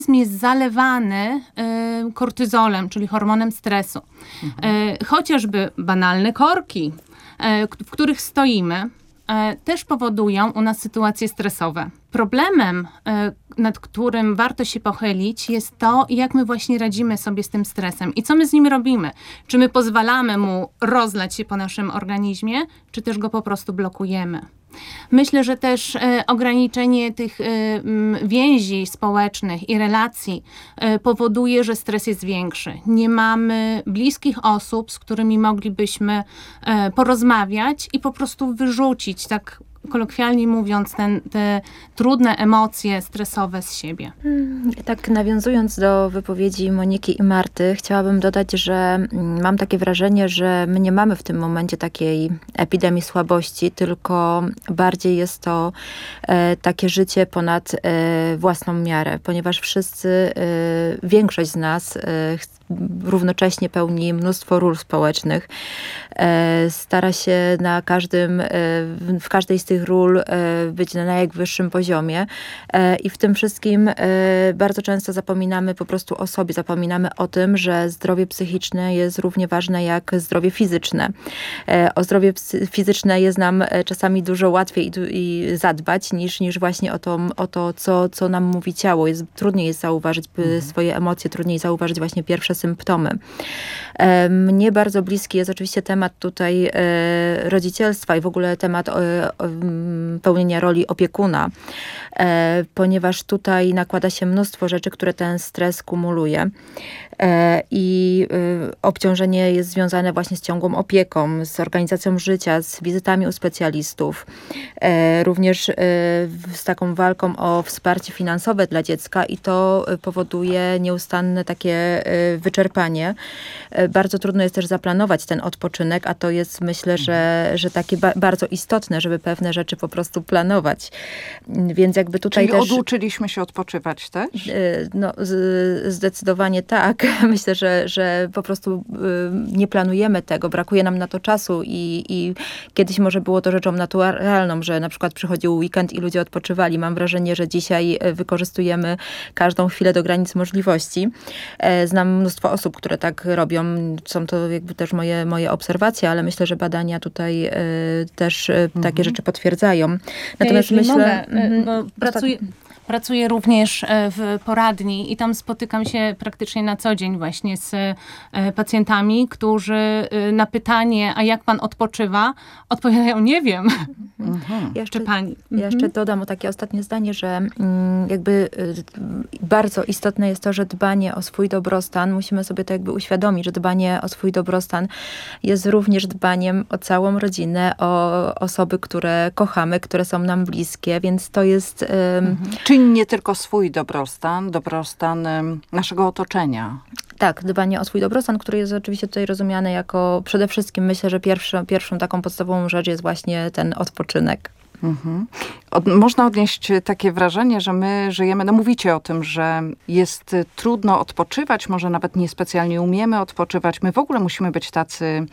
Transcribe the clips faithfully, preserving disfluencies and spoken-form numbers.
jest zalewany y, kortyzolem, czyli hormonem stresu. Mhm. Y, chociażby banalne korki, y, w których stoimy, y, też powodują u nas sytuacje stresowe. Problemem, y, nad którym warto się pochylić, jest to, jak my właśnie radzimy sobie z tym stresem i co my z nim robimy. Czy my pozwalamy mu rozlać się po naszym organizmie, czy też go po prostu blokujemy. Myślę, że też e, ograniczenie tych e, m, więzi społecznych i relacji e, powoduje, że stres jest większy. Nie mamy bliskich osób, z którymi moglibyśmy e, porozmawiać i po prostu wyrzucić, tak kolokwialnie mówiąc, ten, te trudne emocje stresowe z siebie. Hmm, tak nawiązując do wypowiedzi Moniki i Marty, chciałabym dodać, że mam takie wrażenie, że my nie mamy w tym momencie takiej epidemii słabości, tylko bardziej jest to e, takie życie ponad e, własną miarę, ponieważ wszyscy, e, większość z nas e, równocześnie pełni mnóstwo ról społecznych. E, stara się na każdym, e, w każdej z tych ról e, być na najwyższym poziomie e, i w tym wszystkim e, bardzo często zapominamy po prostu o sobie, zapominamy o tym, że zdrowie psychiczne jest równie ważne jak zdrowie fizyczne. E, o zdrowie fizyczne jest nam czasami dużo łatwiej i, i zadbać niż, niż właśnie o to, o to co, co nam mówi ciało. Jest, trudniej jest zauważyć mhm. swoje emocje, trudniej zauważyć właśnie pierwsze symptomy. E, mnie bardzo bliski jest oczywiście temat tutaj e, rodzicielstwa i w ogóle temat e, e, pełnienia roli opiekuna, e, ponieważ tutaj nakłada się mnóstwo rzeczy, które ten stres kumuluje. E, I e, obciążenie jest związane właśnie z ciągłą opieką, z organizacją życia, z wizytami u specjalistów. E, również e, z taką walką o wsparcie finansowe dla dziecka i to powoduje nieustanne takie e, wyczerpanie. E, bardzo trudno jest też zaplanować ten odpoczynek, a to jest myślę, że, że takie ba- bardzo istotne, żeby pewne rzeczy po prostu planować. Więc jakby tutaj Czyli też... oduczyliśmy się odpoczywać też? E, no, z, zdecydowanie tak. Myślę, że, że po prostu y, nie planujemy tego, brakuje nam na to czasu i, i kiedyś może było to rzeczą naturalną, że na przykład przychodził weekend i ludzie odpoczywali. Mam wrażenie, że dzisiaj wykorzystujemy każdą chwilę do granic możliwości. E, znam mnóstwo osób, które tak robią. Są to jakby też moje, moje obserwacje, ale myślę, że badania tutaj e, też e, takie mhm. rzeczy potwierdzają. Natomiast ja myślę... Mogę, mm, bo pracuję... Pracuję również w poradni i tam spotykam się praktycznie na co dzień właśnie z pacjentami, którzy na pytanie, a jak pan odpoczywa, odpowiadają, nie wiem. Mhm. Jeszcze, Czy pani? Ja jeszcze dodam o takie ostatnie zdanie, że mm, jakby y, bardzo istotne jest to, że dbanie o swój dobrostan, musimy sobie to jakby uświadomić, że dbanie o swój dobrostan jest również dbaniem o całą rodzinę, o osoby, które kochamy, które są nam bliskie, więc to jest... Y, mhm. Czyli nie tylko swój dobrostan, dobrostan naszego otoczenia. Tak, dbanie o swój dobrostan, który jest oczywiście tutaj rozumiany jako przede wszystkim, myślę, że pierwszą, pierwszą taką podstawową rzecz jest właśnie ten odpoczynek. Mhm. Od, można odnieść takie wrażenie, że my żyjemy, no mówicie o tym, że jest trudno odpoczywać, może nawet niespecjalnie umiemy odpoczywać. My w ogóle musimy być tacy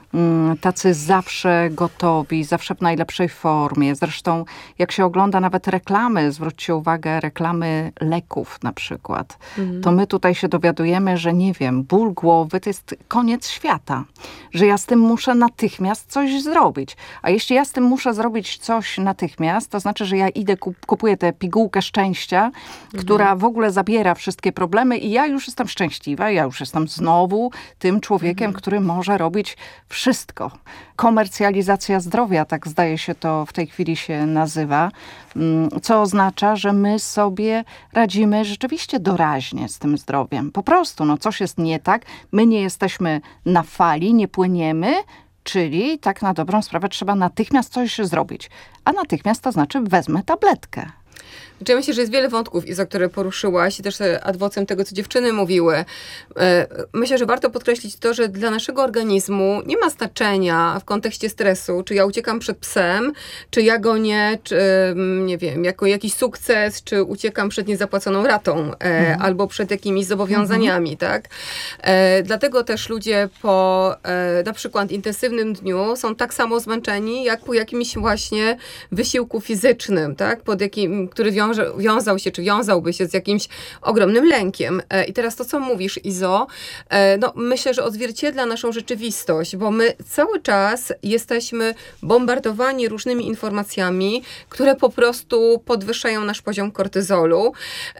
tacy zawsze gotowi, zawsze w najlepszej formie. Zresztą jak się ogląda nawet reklamy, zwróćcie uwagę, reklamy leków na przykład, mhm. to my tutaj się dowiadujemy, że nie wiem, ból głowy to jest koniec świata. Że ja z tym muszę natychmiast coś zrobić. A jeśli ja z tym muszę zrobić coś natychmiast, to znaczy, że ja idę, kupuję tę pigułkę szczęścia, mhm. która w ogóle zabiera wszystkie problemy i ja już jestem szczęśliwa, ja już jestem znowu tym człowiekiem, mhm. który może robić wszystko. Wszystko. Komercjalizacja zdrowia, tak zdaje się to w tej chwili się nazywa, co oznacza, że my sobie radzimy rzeczywiście doraźnie z tym zdrowiem. Po prostu, no coś jest nie tak, my nie jesteśmy na fali, nie płyniemy, czyli tak na dobrą sprawę trzeba natychmiast coś zrobić. A natychmiast to znaczy wezmę tabletkę. Ja myślę, że jest wiele wątków, Iza, które poruszyłaś i też ad vocem tego, co dziewczyny mówiły. Myślę, że warto podkreślić to, że dla naszego organizmu nie ma znaczenia w kontekście stresu, czy ja uciekam przed psem, czy ja gonię, czy nie wiem, jako jakiś sukces, czy uciekam przed niezapłaconą ratą, mhm. albo przed jakimiś zobowiązaniami, mhm. tak? Dlatego też ludzie po na przykład intensywnym dniu są tak samo zmęczeni, jak po jakimś właśnie wysiłku fizycznym, tak? Pod jakim, który wiąże, wiązał się, czy wiązałby się z jakimś ogromnym lękiem. I teraz to, co mówisz, Izo, no myślę, że odzwierciedla naszą rzeczywistość, bo my cały czas jesteśmy bombardowani różnymi informacjami, które po prostu podwyższają nasz poziom kortyzolu,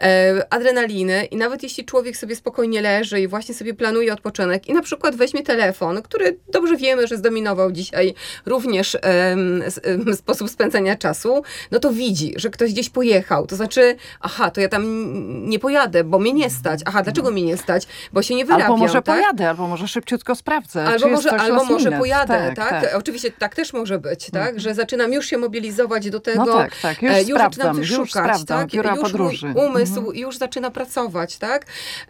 adrenaliny i nawet jeśli człowiek sobie spokojnie leży i właśnie sobie planuje odpoczynek i na przykład weźmie telefon, który dobrze wiemy, że zdominował dzisiaj również um, sposób spędzania czasu, no to widzi, że ktoś gdzieś pojechał. To znaczy, aha, to ja tam nie pojadę, bo mnie nie stać. Aha, dlaczego mnie nie stać? Bo się nie wyrabiam. Albo może tak? pojadę, albo może szybciutko sprawdzę. Albo może, albo może minut. pojadę, tak, tak? tak? Oczywiście tak też może być, tak? Mhm. Że zaczynam już się mobilizować do tego. No tak, tak. Już, już sprawdzam, zaczynam coś już szukać, sprawdzam, tak? biura już podróży. Mój umysł mhm. już zaczyna pracować, tak?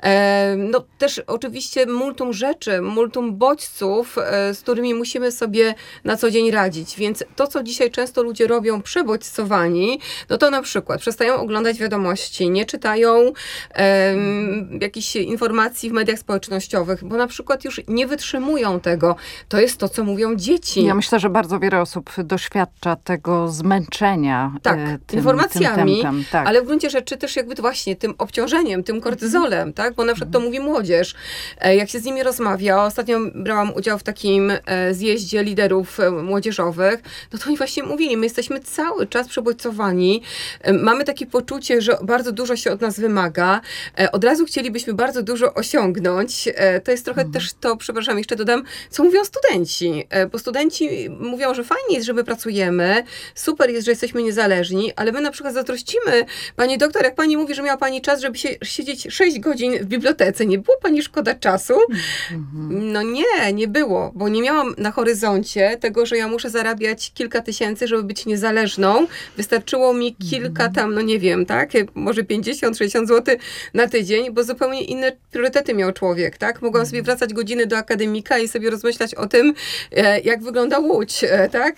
E, no też oczywiście multum rzeczy, multum bodźców, e, z którymi musimy sobie na co dzień radzić. Więc to, co dzisiaj często ludzie robią przebodźcowani, no to na przykład przestają oglądać wiadomości, nie czytają e, jakichś informacji w mediach społecznościowych, bo na przykład już nie wytrzymują tego. To jest to, co mówią dzieci. Ja myślę, że bardzo wiele osób doświadcza tego zmęczenia tak, e, tym, informacjami, tym tempem, tak. ale w gruncie rzeczy też jakby właśnie tym obciążeniem, tym kortyzolem, tak? Bo na przykład to mówi młodzież. E, jak się z nimi rozmawia, ostatnio brałam udział w takim e, zjeździe liderów e, młodzieżowych, no to oni właśnie mówili, my jesteśmy cały czas przebodźcowani, e, mamy takie poczucie, że bardzo dużo się od nas wymaga, e, od razu chcielibyśmy bardzo dużo osiągnąć. E, to jest trochę mhm. też to, przepraszam, jeszcze dodam, co mówią studenci, e, bo studenci mówią, że fajnie jest, że my pracujemy, super jest, że jesteśmy niezależni, ale my na przykład zatrościmy, pani doktor, jak pani mówi, że miała pani czas, żeby się siedzieć sześć godzin w bibliotece, nie było pani szkoda czasu? Mhm. No nie, nie było, bo nie miałam na horyzoncie tego, że ja muszę zarabiać kilka tysięcy, żeby być niezależną. Wystarczyło mi kilka tam, no nie wiem, tak, może pięćdziesiąt, sześćdziesiąt złotych na tydzień, bo zupełnie inne priorytety miał człowiek, tak? Mogłam sobie wracać godziny do akademika i sobie rozmyślać o tym, jak wygląda Łódź, tak?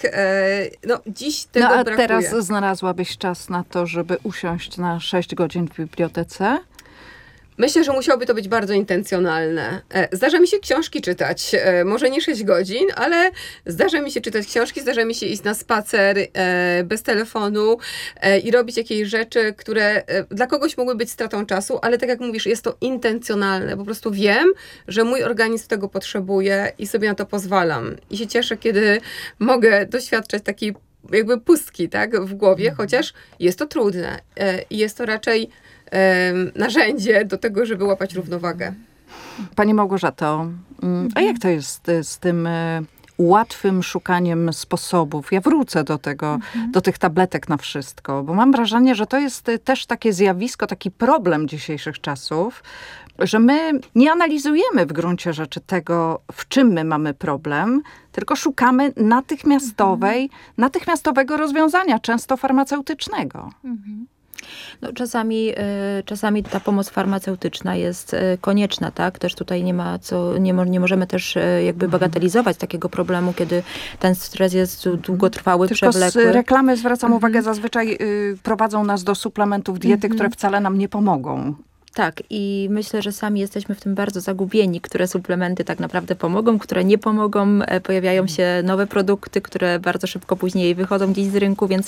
No dziś tego no, a brakuje. teraz znalazłabyś czas na to, żeby usiąść na sześć godzin w bibliotece? Myślę, że musiałoby to być bardzo intencjonalne. Zdarza mi się książki czytać, może nie sześć godzin, ale zdarza mi się czytać książki, zdarza mi się iść na spacer bez telefonu i robić jakieś rzeczy, które dla kogoś mogły być stratą czasu, ale tak jak mówisz, jest to intencjonalne. Po prostu wiem, że mój organizm tego potrzebuje i sobie na to pozwalam. I się cieszę, kiedy mogę doświadczać takiej jakby pustki, tak, w głowie, chociaż jest to trudne i jest to raczej narzędzie do tego, żeby łapać równowagę. Pani Małgorzato, a jak to jest z tym łatwym szukaniem sposobów? Ja wrócę do tego, mhm. do tych tabletek na wszystko, bo mam wrażenie, że to jest też takie zjawisko, taki problem dzisiejszych czasów, że my nie analizujemy w gruncie rzeczy tego, w czym my mamy problem, tylko szukamy natychmiastowej, mhm. natychmiastowego rozwiązania, często farmaceutycznego. Mhm. No, czasami, czasami ta pomoc farmaceutyczna jest konieczna, tak? Też tutaj nie ma co, nie, mo, nie możemy też jakby bagatelizować takiego problemu, kiedy ten stres jest długotrwały, Tylko przewlekły. Z reklamy zwracam mhm. uwagę, zazwyczaj y, prowadzą nas do suplementów diety, mhm. które wcale nam nie pomogą. Tak, i myślę, że sami jesteśmy w tym bardzo zagubieni, które suplementy tak naprawdę pomogą, które nie pomogą. Pojawiają się nowe produkty, które bardzo szybko później wychodzą gdzieś z rynku, więc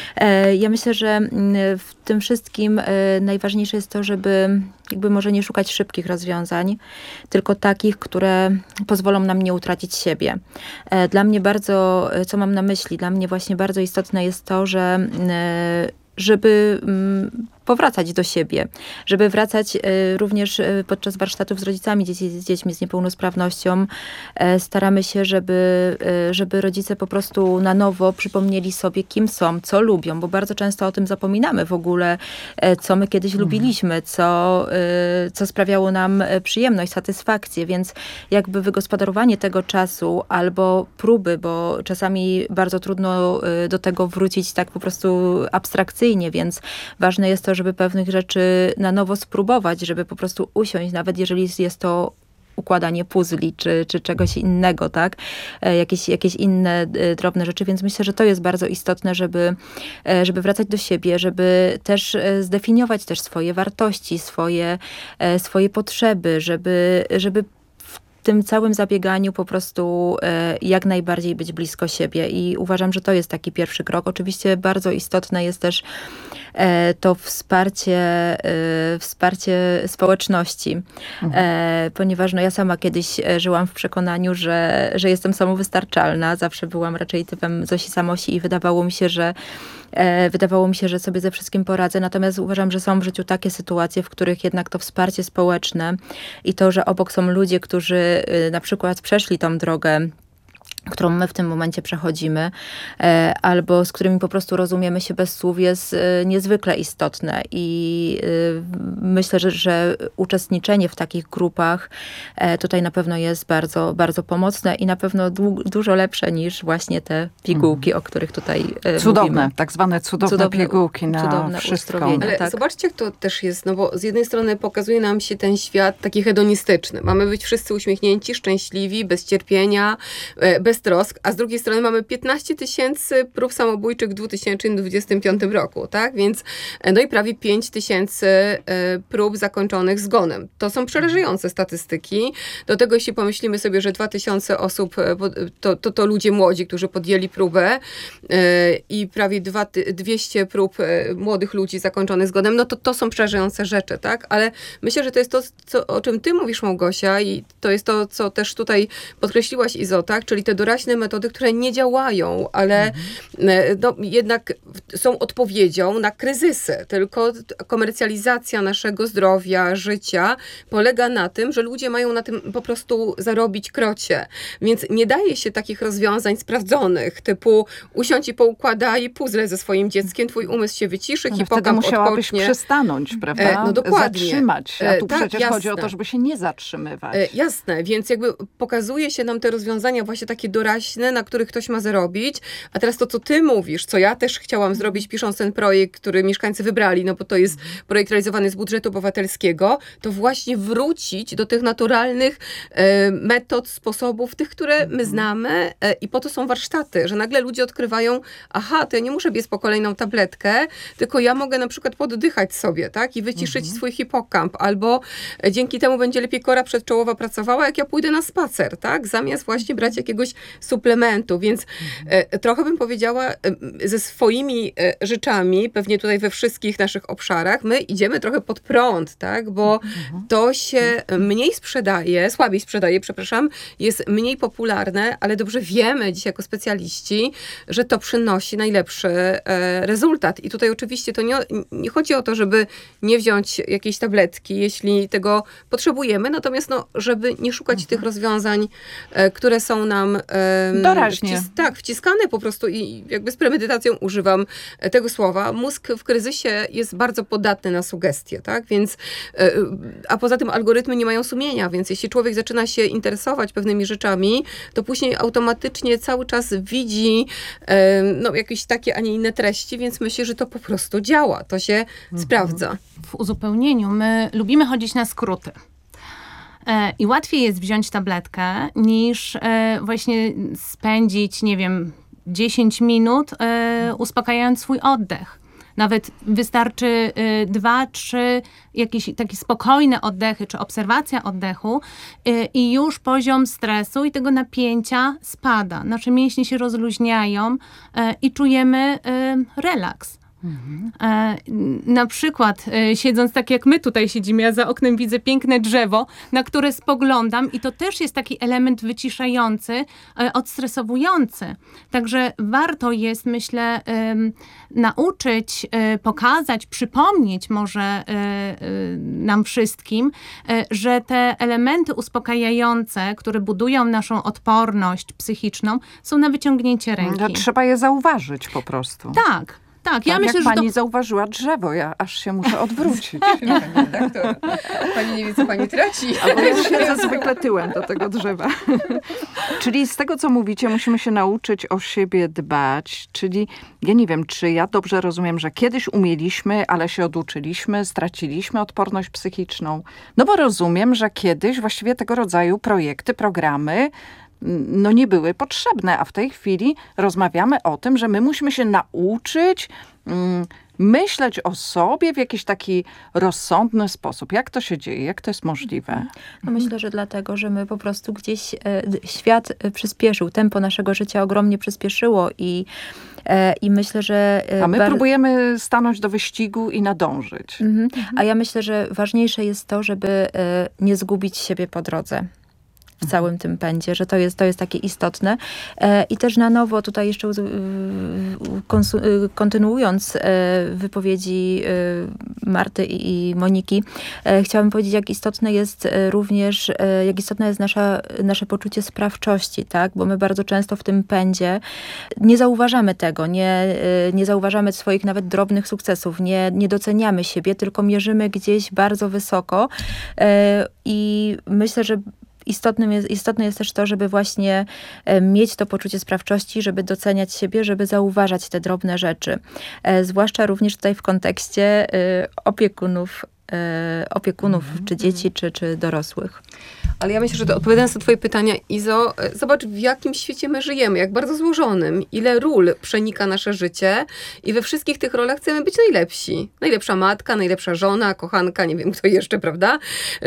e, ja myślę, że w tym wszystkim e, najważniejsze jest to, żeby jakby może nie szukać szybkich rozwiązań, tylko takich, które pozwolą nam nie utracić siebie. E, dla mnie bardzo, co mam na myśli, dla mnie właśnie bardzo istotne jest to, że e, żeby powracać do siebie, żeby wracać również podczas warsztatów z rodzicami, dzieci, z dziećmi z niepełnosprawnością. Staramy się, żeby, żeby rodzice po prostu na nowo przypomnieli sobie, kim są, co lubią, bo bardzo często o tym zapominamy w ogóle, co my kiedyś mhm. lubiliśmy, co, co sprawiało nam przyjemność, satysfakcję, więc jakby wygospodarowanie tego czasu albo próby, bo czasami bardzo trudno do tego wrócić tak po prostu abstrakcyjnie, więc ważne jest to, żeby pewnych rzeczy na nowo spróbować, żeby po prostu usiąść, nawet jeżeli jest to układanie puzli, czy, czy czegoś innego, tak? Jakieś, jakieś inne drobne rzeczy, więc myślę, że to jest bardzo istotne, żeby, żeby wracać do siebie, żeby też zdefiniować też swoje wartości, swoje, swoje potrzeby, żeby, żeby w tym całym zabieganiu po prostu jak najbardziej być blisko siebie i uważam, że to jest taki pierwszy krok. Oczywiście bardzo istotne jest też to wsparcie, wsparcie społeczności. Mhm. Ponieważ no, ja sama kiedyś żyłam w przekonaniu, że, że jestem samowystarczalna. Zawsze byłam raczej typem Zosi Samosi i wydawało mi się, że Wydawało mi się, że sobie ze wszystkim poradzę, natomiast uważam, że są w życiu takie sytuacje, w których jednak to wsparcie społeczne i to, że obok są ludzie, którzy na przykład przeszli tą drogę, którą my w tym momencie przechodzimy, albo z którymi po prostu rozumiemy się bez słów, jest niezwykle istotne. I myślę, że, że uczestniczenie w takich grupach tutaj na pewno jest bardzo, bardzo pomocne i na pewno du- dużo lepsze niż właśnie te pigułki, mm. o których tutaj cudowne, mówimy. tak zwane cudowne, cudowne pigułki na cudowne wszystko. Ale tak. Zobaczcie, jak to też jest, no bo z jednej strony pokazuje nam się ten świat taki hedonistyczny. Mamy być wszyscy uśmiechnięci, szczęśliwi, bez cierpienia, bez trosk, a z drugiej strony mamy piętnaście tysięcy prób samobójczych w dwa tysiące dwudziestym piątym roku, tak? Więc no i prawie pięć tysięcy prób zakończonych zgonem. To są przerażające statystyki. Do tego, jeśli pomyślimy sobie, że dwa tysiące osób to, to, to ludzie młodzi, którzy podjęli próbę i prawie dwieście prób młodych ludzi zakończonych zgonem, no to to są przerażające rzeczy, tak? Ale myślę, że to jest to, co, o czym ty mówisz, Małgosia, i to jest to, co też tutaj podkreśliłaś, Izo, tak? Czyli te doraźne metody, które nie działają, ale mhm. no, jednak są odpowiedzią na kryzysy. Tylko komercjalizacja naszego zdrowia, życia polega na tym, że ludzie mają na tym po prostu zarobić krocie. Więc nie daje się takich rozwiązań sprawdzonych, typu usiądź i poukładaj puzzle ze swoim dzieckiem, twój umysł się wyciszy, no, hipokamp wtedy musiałabyś odpocznie. przystanąć, prawda? E, no dokładnie. Zatrzymać się. A tu e, tak, przecież jasne. chodzi o to, żeby się nie zatrzymywać. E, jasne, więc jakby pokazuje się nam te rozwiązania właśnie takie doraźne, na których ktoś ma zarobić. A teraz to, co ty mówisz, co ja też chciałam zrobić, pisząc ten projekt, który mieszkańcy wybrali, no bo to jest projekt realizowany z budżetu obywatelskiego, to właśnie wrócić do tych naturalnych e, metod, sposobów, tych, które my znamy e, i po to są warsztaty, że nagle ludzie odkrywają, aha, to ja nie muszę biec po kolejną tabletkę, tylko ja mogę na przykład poddychać sobie, tak, i wyciszyć mhm. swój hipokamp, albo e, dzięki temu będzie lepiej kora przedczołowa pracowała, jak ja pójdę na spacer, tak, zamiast właśnie brać jakiegoś suplementu, więc e, trochę bym powiedziała e, ze swoimi e, rzeczami, pewnie tutaj we wszystkich naszych obszarach, my idziemy trochę pod prąd, tak, bo to się mniej sprzedaje, słabiej sprzedaje, przepraszam, jest mniej popularne, ale dobrze wiemy dzisiaj jako specjaliści, że to przynosi najlepszy e, rezultat. I tutaj oczywiście to nie, nie chodzi o to, żeby nie wziąć jakiejś tabletki, jeśli tego potrzebujemy, natomiast no, żeby nie szukać mhm. tych rozwiązań, e, które są nam e, doraźnie. Wcis- tak, wciskane po prostu i jakby z premedytacją używam tego słowa. Mózg w kryzysie jest bardzo podatny na sugestie, tak, więc e, a poza tym algorytmy nie mają sumienia, więc jeśli człowiek zaczyna się interesować pewnymi rzeczami, to później automatycznie cały czas widzi e, no, jakieś takie, a nie inne treści, więc myślę, że to po prostu działa. To się mhm. sprawdza. W uzupełnieniu my lubimy chodzić na skróty. E, I łatwiej jest wziąć tabletkę, niż e, właśnie spędzić, nie wiem, dziesięć minut e, uspokajając swój oddech. Nawet wystarczy y, dwa, trzy jakieś takie spokojne oddechy, czy obserwacja oddechu y, i już poziom stresu i tego napięcia spada. Nasze mięśnie się rozluźniają y, i czujemy y, relaks. Mhm. E, na przykład e, siedząc tak jak my tutaj siedzimy, ja za oknem widzę piękne drzewo, na które spoglądam i to też jest taki element wyciszający, e, odstresowujący. Także warto jest, myślę, e, nauczyć, e, pokazać, przypomnieć może e, e, nam wszystkim, e, że te elementy uspokajające, które budują naszą odporność psychiczną, są na wyciągnięcie ręki. No, trzeba je zauważyć po prostu. Tak. Tak, tak ja myślę, jak że pani to... zauważyła drzewo, ja aż się muszę odwrócić. Pani redaktor, pani nie wie, co pani traci. Albo ja siedzę zwykle tyłem do tego drzewa. Czyli z tego, co mówicie, musimy się nauczyć o siebie dbać. Czyli ja nie wiem, czy ja dobrze rozumiem, że kiedyś umieliśmy, ale się oduczyliśmy, straciliśmy odporność psychiczną. No bo rozumiem, że kiedyś właściwie tego rodzaju projekty, programy no nie były potrzebne, a w tej chwili rozmawiamy o tym, że my musimy się nauczyć, myśleć o sobie w jakiś taki rozsądny sposób. Jak to się dzieje? Jak to jest możliwe? No myślę, że dlatego, że my po prostu gdzieś e, świat przyspieszył, tempo naszego życia ogromnie przyspieszyło i, e, i myślę, że... E, A my bar- próbujemy stanąć do wyścigu i nadążyć. Mhm. A ja myślę, że ważniejsze jest to, żeby e, nie zgubić siebie po drodze. W całym tym pędzie, że to jest, to jest takie istotne. E, I też na nowo tutaj jeszcze uz- konsu- kontynuując e, wypowiedzi e, Marty i, i Moniki, e, chciałabym powiedzieć, jak istotne jest e, również, e, jak istotne jest nasza, nasze poczucie sprawczości, tak? Bo my bardzo często w tym pędzie nie zauważamy tego, nie, e, nie zauważamy swoich nawet drobnych sukcesów, nie, nie doceniamy siebie, tylko mierzymy gdzieś bardzo wysoko e, i myślę, że Istotnym jest, istotne jest też to, żeby właśnie e, mieć to poczucie sprawczości, żeby doceniać siebie, żeby zauważać te drobne rzeczy. E, zwłaszcza również tutaj w kontekście e, opiekunów, e, opiekunów mm-hmm. czy dzieci, czy, czy dorosłych. Ale ja myślę, że to odpowiadając na twoje pytania, Izo, zobacz w jakim świecie my żyjemy, jak bardzo złożonym, ile ról przenika nasze życie i we wszystkich tych rolach chcemy być najlepsi. Najlepsza matka, najlepsza żona, kochanka, nie wiem kto jeszcze, prawda?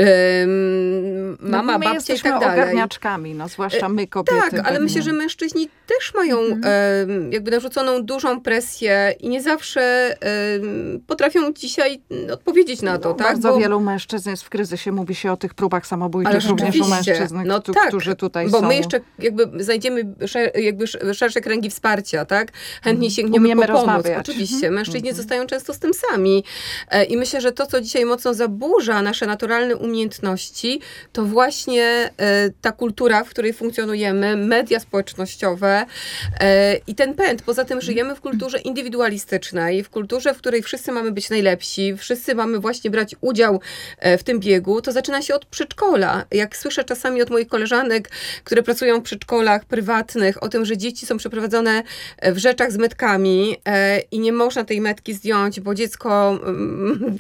Ym, mama, no, my babcia i tak dalej. ogarniaczkami, no zwłaszcza my kobiety. Tak, ale pewnie. myślę, że mężczyźni też mają mhm. ym, jakby narzuconą dużą presję i nie zawsze ym, potrafią dzisiaj odpowiedzieć na to, no, tak? Bardzo Bo... wielu mężczyzn jest w kryzysie, mówi się o tych próbach samobójczych, Ale również u mężczyzn, no którzy, tak, którzy tutaj bo są. my jeszcze jakby znajdziemy szer, jakby szersze kręgi wsparcia, tak? Chętnie sięgniemy Umiemy po pomoc. rozmawiać. Oczywiście, mężczyźni Mhm. zostają często z tym sami. E, I myślę, że to, co dzisiaj mocno zaburza nasze naturalne umiejętności, to właśnie e, ta kultura, w której funkcjonujemy, media społecznościowe e, i ten pęd. Poza tym żyjemy w kulturze indywidualistycznej, w kulturze, w której wszyscy mamy być najlepsi, wszyscy mamy właśnie brać udział e, w tym biegu. To zaczyna się od przedszkola. Jak słyszę czasami od moich koleżanek, które pracują w przedszkolach prywatnych, o tym, że dzieci są przeprowadzone w rzeczach z metkami e, i nie można tej metki zdjąć, bo dziecko mm,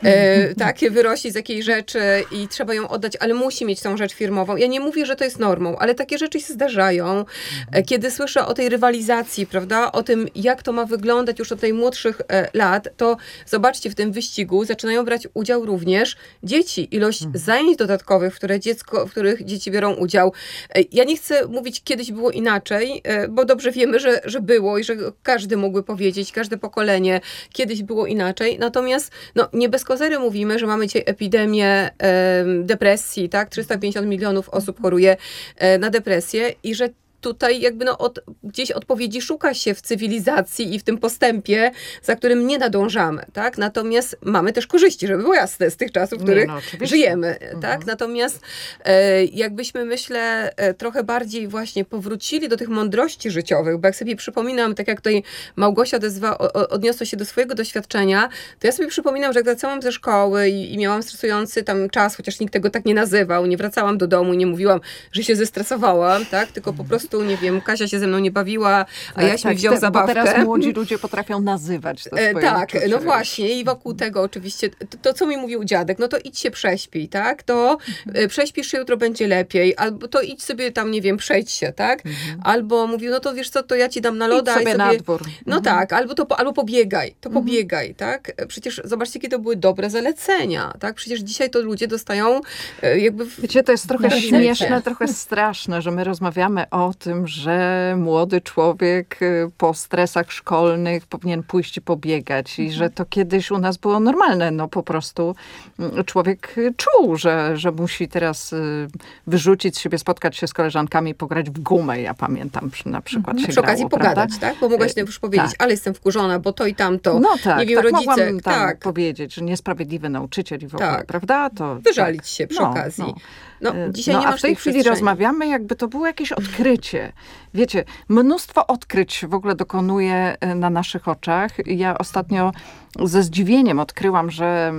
e, tak wyrości z jakiejś rzeczy i trzeba ją oddać, ale musi mieć tą rzecz firmową. Ja nie mówię, że to jest normą, ale takie rzeczy się zdarzają. E, kiedy słyszę o tej rywalizacji, prawda, o tym, jak to ma wyglądać już od tej młodszych e, lat, to zobaczcie, w tym wyścigu zaczynają brać udział również dzieci. Ilość zajęć dodatkowych, w, które dziecko, w których dzieci biorą udział. Ja nie chcę mówić, kiedyś było inaczej, bo dobrze wiemy, że, że było i że każdy mógłby powiedzieć, każde pokolenie kiedyś było inaczej. Natomiast no, nie bez kozery mówimy, że mamy dzisiaj epidemię e, depresji, tak? trzysta pięćdziesiąt milionów osób choruje e, na depresję i że tutaj jakby no od, gdzieś odpowiedzi szuka się w cywilizacji i w tym postępie, za którym nie nadążamy, tak? Natomiast mamy też korzyści, żeby było jasne, z tych czasów, w których no, żyjemy, mhm. tak? Natomiast e, jakbyśmy, myślę, e, trochę bardziej właśnie powrócili do tych mądrości życiowych, bo jak sobie przypominam, tak jak tutaj Małgosia odezwa, o, odniosła się do swojego doświadczenia, to ja sobie przypominam, że jak wracałam ze szkoły i, i miałam stresujący tam czas, chociaż nikt tego tak nie nazywał, nie wracałam do domu i nie mówiłam, że się zestresowałam, tak? Tylko po prostu nie wiem, Kasia się ze mną nie bawiła, a tak, Jaś tak, mi wziął te, zabawkę. Bo teraz młodzi ludzie potrafią nazywać te swoje Tak, uczucia. no właśnie i wokół tego oczywiście, to, to co mi mówił dziadek, no to idź się prześpij, tak, to mhm. prześpisz się, jutro będzie lepiej, albo to idź sobie tam, nie wiem, przejdź się, tak, mhm. albo mówił, no to wiesz co, to ja ci dam na loda idź sobie, i sobie... na dwór. No mhm. tak, albo, to, albo pobiegaj, to mhm. pobiegaj, tak, przecież zobaczcie, jakie to były dobre zalecenia, tak, przecież dzisiaj to ludzie dostają jakby... W... Wiecie, to jest trochę no, śmieszne, trochę straszne, że my rozmawiamy o tym, że młody człowiek po stresach szkolnych powinien pójść i pobiegać mhm. i że to kiedyś u nas było normalne. No po prostu człowiek czuł, że, że musi teraz wyrzucić z siebie, spotkać się z koleżankami, pograć w gumę. Ja pamiętam na przykład mhm. się Przy okazji grało, pogadać, prawda? tak? Bo mogłaś już powiedzieć, tak. ale jestem wkurzona, bo to i tamto. No tak, nie wiem, tak rodzice. mogłam tam tak. powiedzieć, że niesprawiedliwy nauczyciel i w ogóle, tak. prawda? To, Wyżalić tak. się przy no, okazji. No. No, dzisiaj no, nie a masz w tej chwili rozmawiamy, jakby to było jakieś odkrycie. Wiecie, mnóstwo odkryć w ogóle dokonuje na naszych oczach. Ja ostatnio ze zdziwieniem odkryłam, że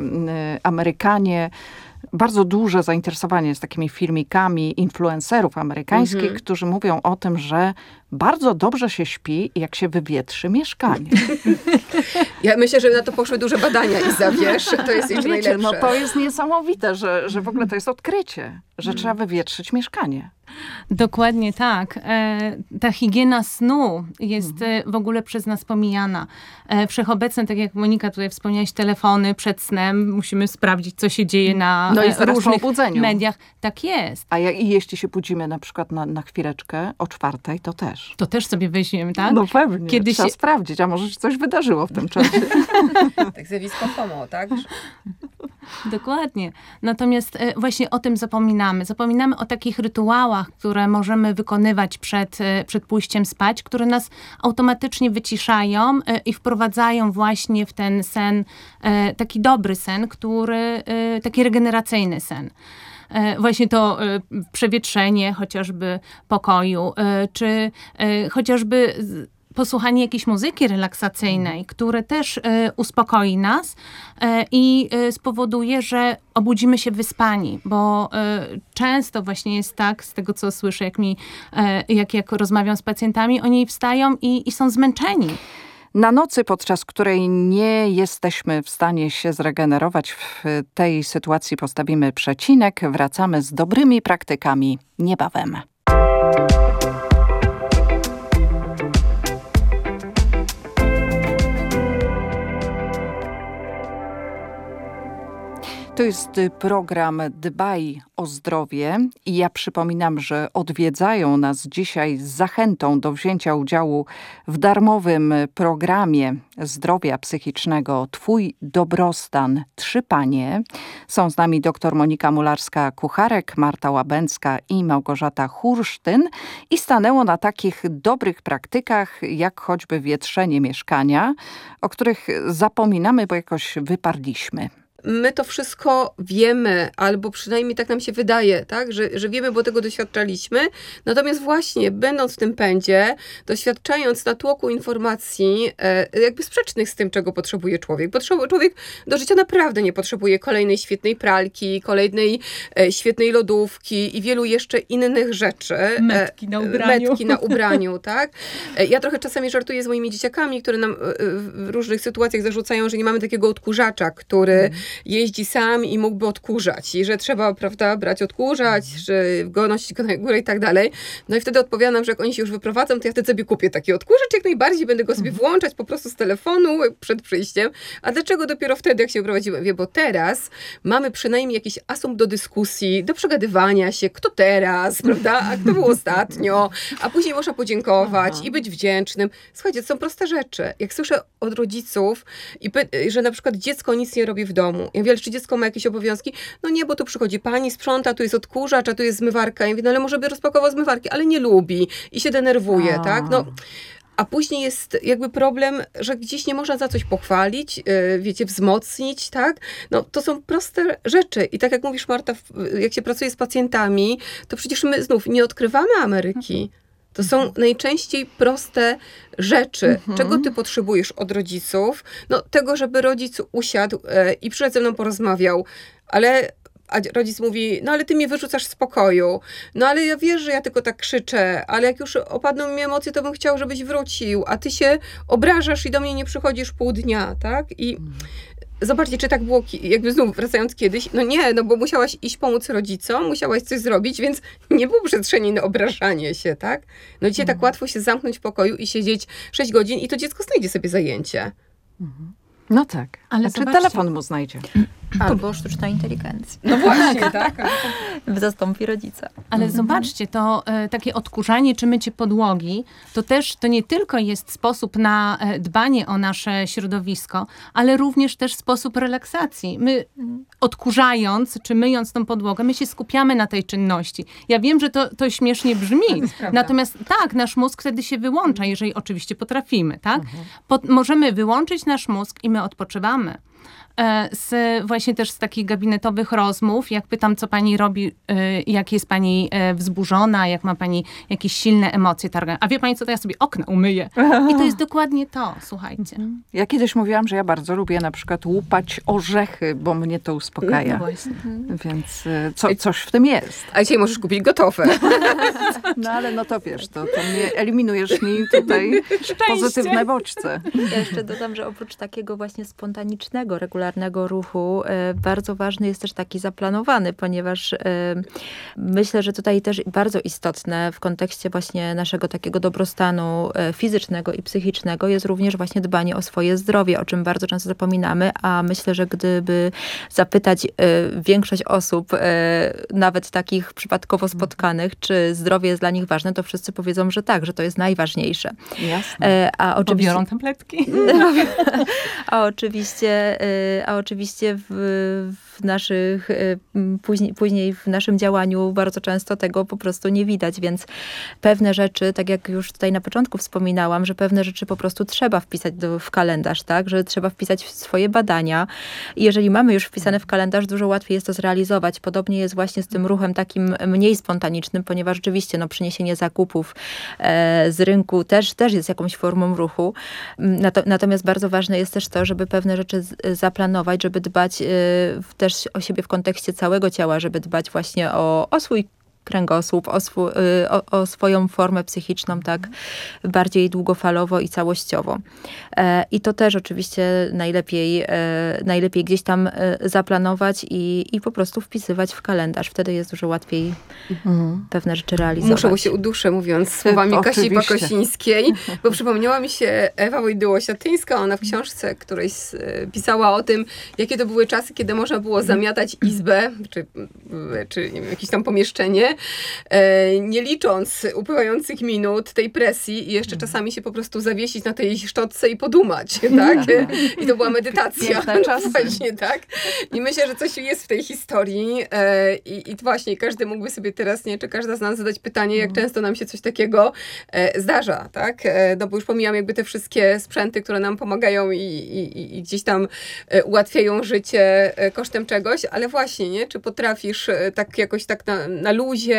Amerykanie bardzo duże zainteresowanie jest takimi filmikami influencerów amerykańskich, mm-hmm. którzy mówią o tym, że bardzo dobrze się śpi, jak się wywietrzy mieszkanie. Ja myślę, że na to poszły duże badania i zawiesz, to jest jeszcze Wiecie, najlepsze. no to jest niesamowite, że, że w ogóle to jest odkrycie, że mm. trzeba wywietrzyć mieszkanie. Dokładnie tak. E, ta higiena snu jest mhm. w ogóle przez nas pomijana. E, wszechobecne, tak jak Monika tutaj wspomniałaś, telefony przed snem. Musimy sprawdzić, co się dzieje na no i e, różnych obudzeniu. mediach. Tak jest. A jak, i jeśli się budzimy na przykład na, na chwileczkę o czwartej, to też. To też sobie weźmiemy, tak? No pewnie. Kiedy Trzeba się... sprawdzić, a może się coś wydarzyło w tym czasie. Tak zjawisko FOMO, tak? Dokładnie. Natomiast e, właśnie o tym zapominamy. Zapominamy o takich rytuałach, które możemy wykonywać przed, e, przed pójściem spać, które nas automatycznie wyciszają e, i wprowadzają właśnie w ten sen, e, taki dobry sen, który, e, taki regeneracyjny sen. E, właśnie to e, przewietrzenie chociażby pokoju, e, czy e, chociażby z, posłuchanie jakiejś muzyki relaksacyjnej, które też y, uspokoi nas y, i y, spowoduje, że obudzimy się wyspani, bo y, często właśnie jest tak, z tego co słyszę, jak, mi, y, jak, jak rozmawiam z pacjentami, oni wstają i, i są zmęczeni. Na nocy, podczas której nie jesteśmy w stanie się zregenerować, w tej sytuacji postawimy przecinek. Wracamy z dobrymi praktykami niebawem. To jest program Dbaj o zdrowie i ja przypominam, że odwiedzają nas dzisiaj z zachętą do wzięcia udziału w darmowym programie zdrowia psychicznego Twój dobrostan Trzy Panie. Są z nami dr Monika Mularska-Kucharek, Marta Łabęcka i Małgorzata Hursztyn i stanęło na takich dobrych praktykach, jak choćby wietrzenie mieszkania, o których zapominamy, bo jakoś wyparliśmy. My to wszystko wiemy, albo przynajmniej tak nam się wydaje, tak? Że, że wiemy, bo tego doświadczaliśmy. Natomiast właśnie, będąc w tym pędzie, doświadczając natłoku informacji, e, jakby sprzecznych z tym, czego potrzebuje człowiek. Bo człowiek do życia naprawdę nie potrzebuje kolejnej świetnej pralki, kolejnej e, świetnej lodówki i wielu jeszcze innych rzeczy. Metki na ubraniu. Metki na ubraniu, tak? E, ja trochę czasami żartuję z moimi dzieciakami, które nam e, w różnych sytuacjach zarzucają, że nie mamy takiego odkurzacza, który mm. jeździ sam i mógłby odkurzać i że trzeba, prawda, brać odkurzać, że go nosić go na górę i tak dalej. No i wtedy odpowiadam, że jak oni się już wyprowadzą, to ja wtedy sobie kupię taki odkurzacz, jak najbardziej będę go sobie włączać po prostu z telefonu przed przyjściem. A dlaczego dopiero wtedy, jak się wyprowadzimy? Wie, bo teraz mamy przynajmniej jakiś asumpt do dyskusji, do przegadywania się, kto teraz, prawda, a kto był ostatnio, a później można podziękować Aha. i być wdzięcznym. Słuchajcie, to są proste rzeczy. Jak słyszę od rodziców, i py- że na przykład dziecko nic nie robi w domu, ja mówię, ale czy dziecko ma jakieś obowiązki? No nie, bo tu przychodzi pani, sprząta, tu jest odkurzacz, a tu jest zmywarka. Ja mówię, no ale może by rozpakował zmywarki, ale nie lubi i się denerwuje, a. tak? No, a później jest jakby problem, że gdzieś nie można za coś pochwalić, yy, wiecie, wzmocnić, tak? No to są proste rzeczy. I tak jak mówisz, Marta, jak się pracuje z pacjentami, to przecież my znów nie odkrywamy Ameryki. To są mhm. najczęściej proste rzeczy. Mhm. Czego ty potrzebujesz od rodziców? No tego, żeby rodzic usiadł e, i przyszedł ze mną porozmawiał. Ale a rodzic mówi, no ale ty mnie wyrzucasz z pokoju. No ale ja wiesz, że ja tylko tak krzyczę, ale jak już opadną mi emocje, to bym chciał, żebyś wrócił. A ty się obrażasz i do mnie nie przychodzisz pół dnia, tak? I mhm. zobaczcie, czy tak było, jakby znów wracając kiedyś, no nie, no bo musiałaś iść pomóc rodzicom, musiałaś coś zrobić, więc nie było przestrzeni na obrażanie się, tak? No dzisiaj mhm. tak łatwo się zamknąć w pokoju i siedzieć sześć godzin i to dziecko znajdzie sobie zajęcie. Mhm. No tak, ale czy telefon mu znajdzie? Albo sztuczna inteligencja. No właśnie, tak. Zastąpi rodzica. Ale mhm. zobaczcie, to e, takie odkurzanie czy mycie podłogi, to też to nie tylko jest sposób na e, dbanie o nasze środowisko, ale również też sposób relaksacji. My mhm. odkurzając czy myjąc tą podłogę, my się skupiamy na tej czynności. Ja wiem, że to, to śmiesznie brzmi, natomiast tak, nasz mózg wtedy się wyłącza, jeżeli oczywiście potrafimy, tak? Mhm. Po, możemy wyłączyć nasz mózg i my odpoczywamy. Z, właśnie też z takich gabinetowych rozmów, jak pytam, co pani robi, jak jest pani wzburzona, jak ma pani jakieś silne emocje targają. A wie pani co, to ja sobie okna umyję. I to jest dokładnie to, słuchajcie. Ja kiedyś mówiłam, że ja bardzo lubię na przykład łupać orzechy, bo mnie to uspokaja. No właśnie. Więc co, coś w tym jest. A dzisiaj możesz kupić gotowe. No ale no to wiesz, to, to mnie eliminujesz mi tutaj pozytywne bodźce. Ja jeszcze dodam, że oprócz takiego właśnie spontanicznego, regularnego regularnego ruchu bardzo ważny jest też taki zaplanowany, ponieważ myślę, że tutaj też bardzo istotne w kontekście właśnie naszego takiego dobrostanu fizycznego i psychicznego jest również właśnie dbanie o swoje zdrowie, o czym bardzo często zapominamy, a myślę, że gdyby zapytać większość osób, nawet takich przypadkowo spotkanych, czy zdrowie jest dla nich ważne, to wszyscy powiedzą, że tak, że to jest najważniejsze. Jasne. A oczywiście... Pobiorą tabletki. A oczywiście, a oczywiście w, w naszych, później, później w naszym działaniu bardzo często tego po prostu nie widać, więc pewne rzeczy, tak jak już tutaj na początku wspominałam, że pewne rzeczy po prostu trzeba wpisać do, w kalendarz, tak, że trzeba wpisać w swoje badania i jeżeli mamy już wpisane w kalendarz, dużo łatwiej jest to zrealizować. Podobnie jest właśnie z tym ruchem takim mniej spontanicznym, ponieważ rzeczywiście no, przyniesienie zakupów e, z rynku też, też jest jakąś formą ruchu. Natomiast bardzo ważne jest też to, żeby pewne rzeczy z, zaplanować, żeby dbać y, też o siebie w kontekście całego ciała, żeby dbać właśnie o, o swój kręgosłup, o, swój, o, o swoją formę psychiczną, tak bardziej długofalowo i całościowo. E, I to też oczywiście najlepiej, e, najlepiej gdzieś tam e, zaplanować i, i po prostu wpisywać w kalendarz. Wtedy jest dużo łatwiej mhm. pewne rzeczy realizować. Muszę, bo się uduszę mówiąc słowami Kasi Pakosińskiej, bo przypomniała mi się Ewa Wojdyło-Siatyńska, ona w książce którejś pisała o tym, jakie to były czasy, kiedy można było zamiatać izbę, czy, czy nie wiem, jakieś tam pomieszczenie, nie licząc upływających minut, tej presji i jeszcze czasami się po prostu zawiesić na tej szczotce i podumać, tak? I to była medytacja. Właśnie, tak? I myślę, że coś jest w tej historii i, i właśnie każdy mógłby sobie teraz, nie, czy każda z nas zadać pytanie, jak często nam się coś takiego zdarza, tak? No bo już pomijam jakby te wszystkie sprzęty, które nam pomagają i, i, i gdzieś tam ułatwiają życie kosztem czegoś, ale właśnie, nie? Czy potrafisz tak jakoś tak na, na luzie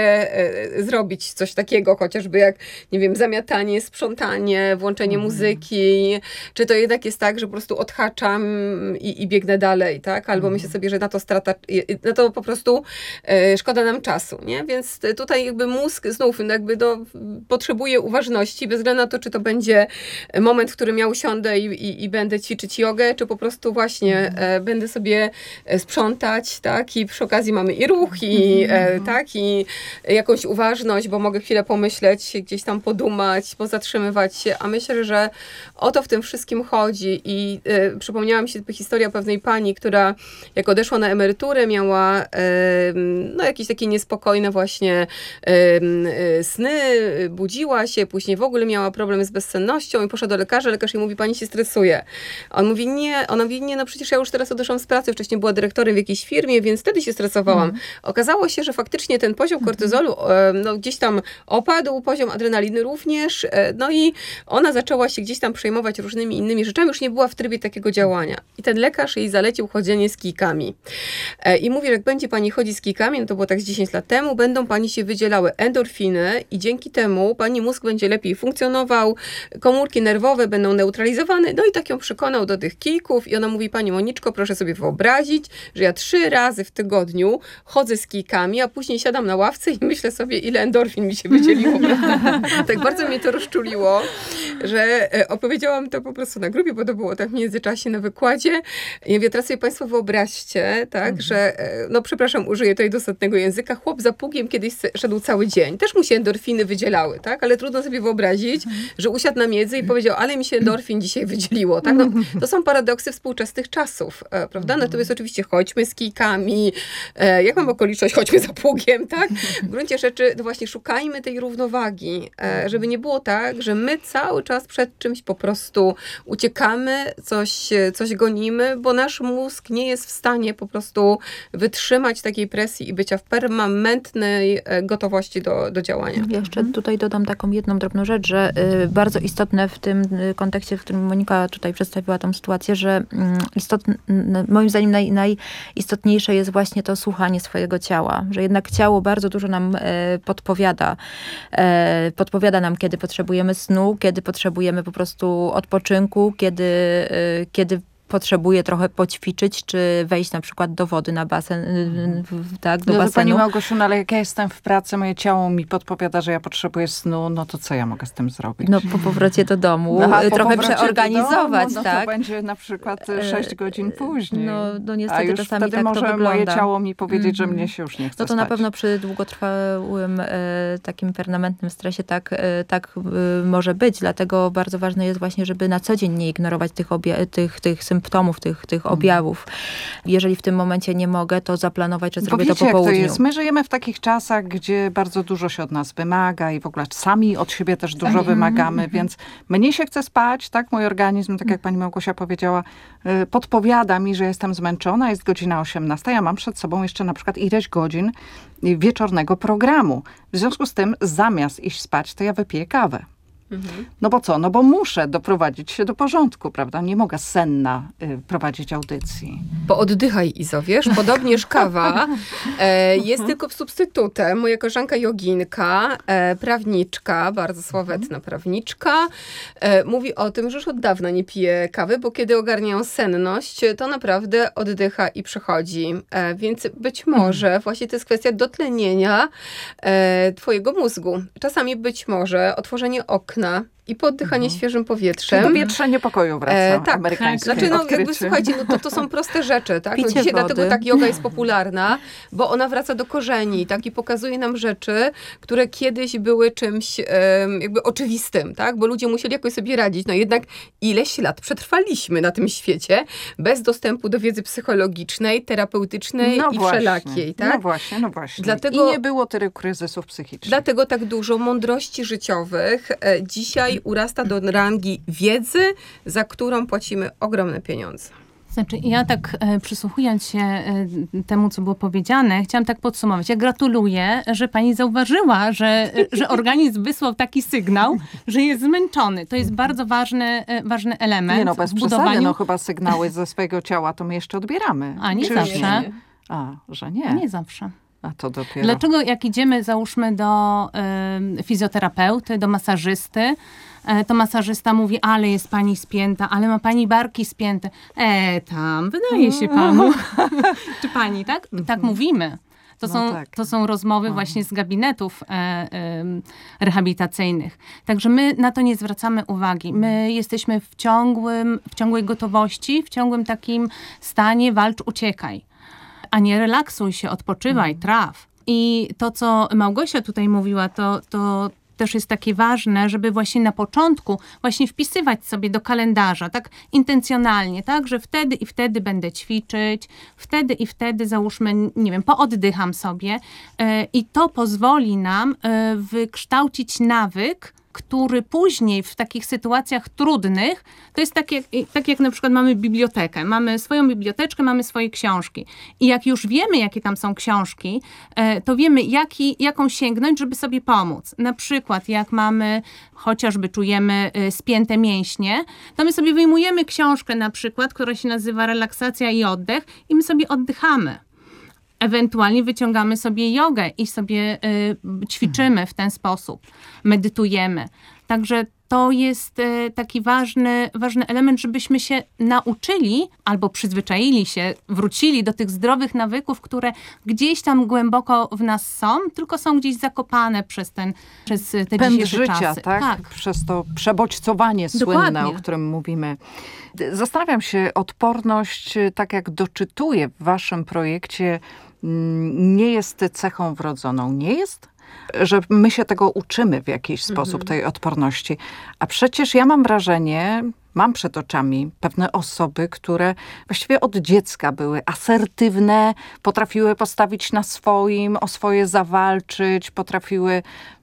zrobić coś takiego, chociażby jak, nie wiem, zamiatanie, sprzątanie, włączenie mm. muzyki, czy to jednak jest tak, że po prostu odhaczam i, i biegnę dalej, tak? Albo mm. myślę sobie, że na to strata, na to po prostu e, szkoda nam czasu, nie? Więc tutaj jakby mózg znów jakby do, potrzebuje uważności, bez względu na to, czy to będzie moment, w którym ja usiądę i, i, i będę ćwiczyć jogę, czy po prostu właśnie mm. e, będę sobie sprzątać, tak? I przy okazji mamy i ruch, i mm. e, tak? I jakąś uważność, bo mogę chwilę pomyśleć, gdzieś tam podumać, pozatrzymywać się, a myślę, że o to w tym wszystkim chodzi i y, przypomniała mi się historia pewnej pani, która jak odeszła na emeryturę, miała y, no jakieś takie niespokojne właśnie y, y, sny, budziła się, później w ogóle miała problem z bezsennością i poszła do lekarza, lekarz jej mówi, pani się stresuje. On mówi, nie, ona mówi, nie, no przecież ja już teraz odeszłam z pracy, wcześniej była dyrektorem w jakiejś firmie, więc wtedy się stresowałam. Mm. Okazało się, że faktycznie ten poziom kortyzolu no, gdzieś tam opadł, poziom adrenaliny również, no i ona zaczęła się gdzieś tam przejmować różnymi innymi rzeczami, już nie była w trybie takiego działania. I ten lekarz jej zalecił chodzenie z kijkami. I mówi, że jak będzie pani chodzić z kijkami, no to było tak z dziesięć lat temu, będą pani się wydzielały endorfiny i dzięki temu pani mózg będzie lepiej funkcjonował, komórki nerwowe będą neutralizowane, no i tak ją przekonał do tych kijków i ona mówi, pani Moniczko, proszę sobie wyobrazić, że ja trzy razy w tygodniu chodzę z kijkami, a później siadam na ławce i myślę sobie, ile endorfin mi się wydzieliło. Tak bardzo mnie to rozczuliło, że opowiedziałam to po prostu na grupie, bo to było tak w międzyczasie na wykładzie. Ja mówię, teraz sobie państwo wyobraźcie, tak, mhm. że, no przepraszam, użyję tutaj dosadnego języka, chłop za pługiem kiedyś szedł cały dzień. Też mu się endorfiny wydzielały, tak, ale trudno sobie wyobrazić, mhm. że usiadł na miedzy i powiedział, ale mi się endorfin dzisiaj wydzieliło, tak. No, to są paradoksy współczesnych czasów, prawda? Natomiast oczywiście chodźmy z kijkami, jak mam okoliczność, chodźmy za pługiem, tak. W gruncie rzeczy to właśnie szukajmy tej równowagi, żeby nie było tak, że my cały czas przed czymś po prostu uciekamy, coś, coś gonimy, bo nasz mózg nie jest w stanie po prostu wytrzymać takiej presji i bycia w permanentnej gotowości do, do działania. Ja jeszcze tutaj dodam taką jedną drobną rzecz, że y, bardzo istotne w tym kontekście, w którym Monika tutaj przedstawiła tą sytuację, że y, istotne, moim zdaniem naj, najistotniejsze jest właśnie to słuchanie swojego ciała, że jednak ciało bardzo dużo nam y, podpowiada. Y, podpowiada nam, kiedy potrzebujemy snu, kiedy potrzebujemy po prostu odpoczynku, kiedy, y, kiedy potrzebuje trochę poćwiczyć, czy wejść na przykład do wody na basen, mm. tak, do no basenu. Pani Małgosiu, no ale jak ja jestem w pracy, moje ciało mi podpowiada, że ja potrzebuję snu, no to co ja mogę z tym zrobić? No po powrocie do domu, Aha, po trochę powrocie przeorganizować, do domu, no tak? to będzie na przykład sześć godzin później. No, no niestety A już czasami wtedy tak może to wygląda. moje ciało mi powiedzieć, mm-hmm. że mnie się już nie chce No to spać. na pewno przy długotrwałym e, takim permanentnym stresie tak, e, tak e, może być. Dlatego bardzo ważne jest właśnie, żeby na co dzień nie ignorować tych, obja- tych, tych symptomów, tych, tych mm. objawów. Jeżeli w tym momencie nie mogę, to zaplanować, że zrobię Bo wiecie, to po południu. Jak to jest? My żyjemy w takich czasach, gdzie bardzo dużo się od nas wymaga i w ogóle sami od siebie też dużo sami. wymagamy, mm-hmm. więc mnie się chce spać, tak? Mój organizm, tak jak pani Małgosia powiedziała, podpowiada mi, że jestem zmęczona, jest godzina osiemnasta, ja mam przed sobą jeszcze na przykład ileś godzin wieczornego programu. W związku z tym, zamiast iść spać, to ja wypiję kawę. Mhm. No bo co? No bo muszę doprowadzić się do porządku, prawda? Nie mogę senna y, prowadzić audycji. Pooddychaj, Izo, wiesz? Podobnież kawa e, jest tylko substytutem. Moja koleżanka joginka, e, prawniczka, bardzo sławetna prawniczka, e, mówi o tym, że już od dawna nie pije kawy, bo kiedy ogarniają senność, to naprawdę oddycha i przechodzi. E, więc być może właśnie to jest kwestia dotlenienia e, twojego mózgu. Czasami być może otworzenie okna i poddychanie mhm. świeżym powietrzem. Czyli dowietrzenie pokoju wraca. E, tak, amerykańskie znaczy, no, jakby, słuchajcie, no to, to są proste rzeczy, tak? No, dzisiaj wody. Dlatego tak yoga jest popularna, bo ona wraca do korzeni, tak? I pokazuje nam rzeczy, które kiedyś były czymś um, jakby oczywistym, tak? Bo ludzie musieli jakoś sobie radzić. No jednak ileś lat przetrwaliśmy na tym świecie bez dostępu do wiedzy psychologicznej, terapeutycznej no i właśnie. wszelakiej, tak? No właśnie, no właśnie. Dlatego, I nie było tylu kryzysów psychicznych. Dlatego tak dużo mądrości życiowych e, dzisiaj urasta do rangi wiedzy, za którą płacimy ogromne pieniądze. Znaczy, ja tak e, przysłuchując się e, temu, co było powiedziane, chciałam tak podsumować. Ja gratuluję, że pani zauważyła, że, e, że organizm wysłał taki sygnał, że jest zmęczony. To jest bardzo ważny, e, ważny element. Nie no, bez w budowaniu. przesady, no chyba sygnały ze swojego ciała to my jeszcze odbieramy. A, nie Czy zawsze. Nie? A, że nie? Nie zawsze. A to dopiero. Dlaczego jak idziemy, załóżmy, do y, fizjoterapeuty, do masażysty, y, to masażysta mówi, ale jest pani spięta, ale ma pani barki spięte. E, tam, wydaje się panu. Czy pani, tak? Tak mówimy. To, no są, tak. to są rozmowy Aha. właśnie z gabinetów e, e, rehabilitacyjnych. Także my na to nie zwracamy uwagi. My jesteśmy w, ciągłym, w ciągłej gotowości, w ciągłym takim stanie walcz, uciekaj. A nie relaksuj się, odpoczywaj, mm. traf. I to, co Małgosia tutaj mówiła, to, to też jest takie ważne, żeby właśnie na początku właśnie wpisywać sobie do kalendarza, tak intencjonalnie, tak, że wtedy i wtedy będę ćwiczyć, wtedy i wtedy załóżmy, nie wiem, pooddycham sobie yy, i to pozwoli nam yy, wykształcić nawyk, który później w takich sytuacjach trudnych, to jest tak jak, tak jak na przykład mamy bibliotekę, mamy swoją biblioteczkę, mamy swoje książki i jak już wiemy, jakie tam są książki, to wiemy, jaki, jaką sięgnąć, żeby sobie pomóc. Na przykład jak mamy, chociażby czujemy spięte mięśnie, to my sobie wyjmujemy książkę na przykład, która się nazywa Relaksacja i oddech i my sobie oddychamy. Ewentualnie wyciągamy sobie jogę i sobie y, ćwiczymy w ten sposób, medytujemy. Także to jest y, taki ważny, ważny element, żebyśmy się nauczyli albo przyzwyczaili się, wrócili do tych zdrowych nawyków, które gdzieś tam głęboko w nas są, tylko są gdzieś zakopane przez, ten, przez te Pęd dzisiejsze życia, czasy. tak? tak? Przez to przebodźcowanie słynne, Dokładnie. o którym mówimy. Zastanawiam się, odporność, tak jak doczytuję w waszym projekcie, nie jest cechą wrodzoną. Nie jest? Że my się tego uczymy w jakiś sposób, tej odporności. A przecież ja mam wrażenie, mam przed oczami pewne osoby, które właściwie od dziecka były asertywne, potrafiły postawić na swoim, o swoje zawalczyć, potrafiły,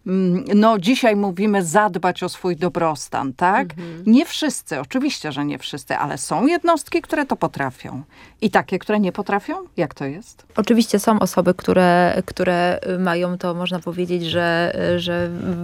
no dzisiaj mówimy, zadbać o swój dobrostan, tak? Mhm. Nie wszyscy, oczywiście, że nie wszyscy, ale są jednostki, które to potrafią. I takie, które nie potrafią? Jak to jest? Oczywiście są osoby, które, które mają to, można powiedzieć, że, że